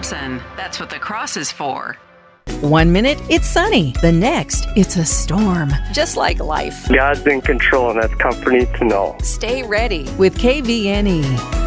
Thompson. That's what the cross is for. 1 minute, it's sunny. The next, it's a storm. Just like life. God's in control, and that's comforting to know. Stay ready with KVNE.